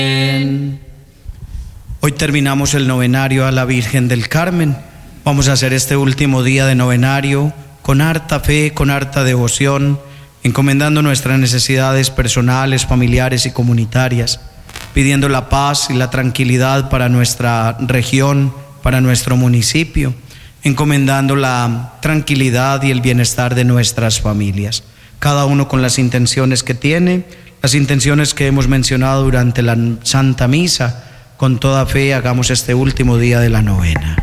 Hoy terminamos el novenario a la Virgen del Carmen. Vamos a hacer este último día de novenario con harta fe, con harta devoción, encomendando nuestras necesidades personales, familiares y comunitarias, pidiendo la paz y la tranquilidad para nuestra región, para nuestro municipio, encomendando la tranquilidad y el bienestar de nuestras familias, cada uno con las intenciones que tiene, las intenciones que hemos mencionado durante la Santa Misa. Con toda fe hagamos este último día de la novena.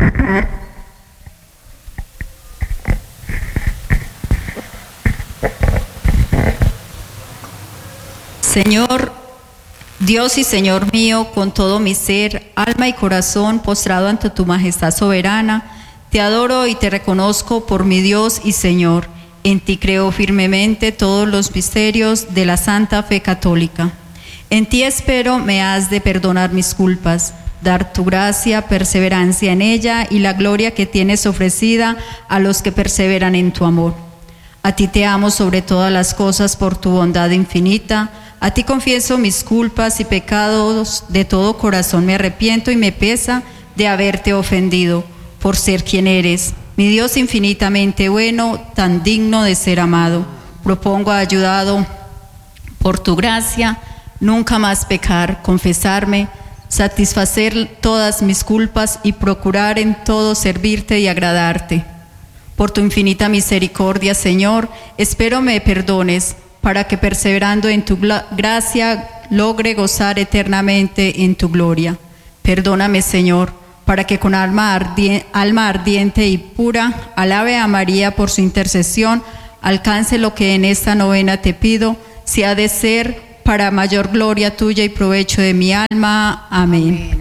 Señor, Dios y Señor mío, con todo mi ser, alma y corazón, postrado ante tu majestad soberana, te adoro y te reconozco por mi Dios y Señor. En ti creo firmemente todos los misterios de la Santa Fe Católica. En ti espero me has de perdonar mis culpas, dar tu gracia, perseverancia en ella y la gloria que tienes ofrecida a los que perseveran en tu amor. A ti te amo sobre todas las cosas por tu bondad infinita. A ti confieso mis culpas y pecados, de todo corazón me arrepiento y me pesa de haberte ofendido, por ser quien eres, mi Dios infinitamente bueno, tan digno de ser amado. Propongo, ayudado por tu gracia, nunca más pecar, confesarme, satisfacer todas mis culpas y procurar en todo servirte y agradarte. Por tu infinita misericordia, Señor, espero me perdones, para que perseverando en tu gracia logre gozar eternamente en tu gloria. Perdóname, Señor, para que con alma ardiente y pura alabe a María por su intercesión, alcance lo que en esta novena te pido, si ha de ser para mayor gloria tuya y provecho de mi alma. Amén.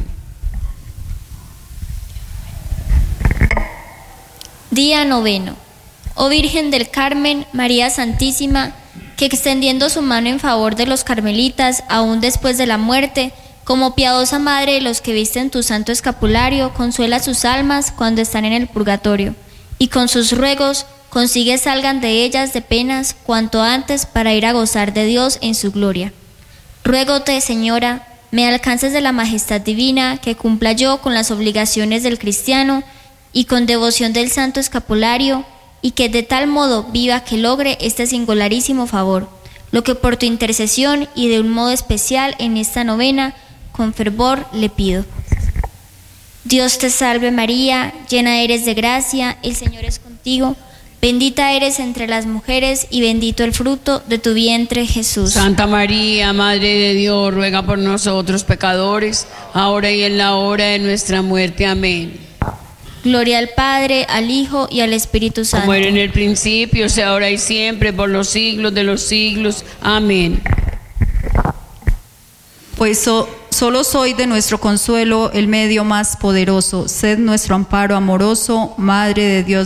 Día noveno. Oh Virgen del Carmen, María Santísima, que extendiendo su mano en favor de los carmelitas, aún después de la muerte, como piadosa madre de los que visten tu santo escapulario, consuela sus almas cuando están en el purgatorio, y con sus ruegos consigue salgan de ellas de penas cuanto antes para ir a gozar de Dios en su gloria. Ruégote, Señora, me alcances de la majestad divina, que cumpla yo con las obligaciones del cristiano y con devoción del santo escapulario, y que de tal modo viva que logre este singularísimo favor, lo que por tu intercesión y de un modo especial en esta novena, con fervor le pido. Dios te salve María, llena eres de gracia, el Señor es contigo. Bendita eres entre las mujeres y bendito el fruto de tu vientre, Jesús. Santa María, Madre de Dios, ruega por nosotros pecadores, ahora y en la hora de nuestra muerte. Amén. Gloria al Padre, al Hijo y al Espíritu Santo. Como era en el principio, sea ahora y siempre, por los siglos de los siglos. Amén. Pues solo soy de nuestro consuelo el medio más poderoso. Sed nuestro amparo amoroso, Madre de Dios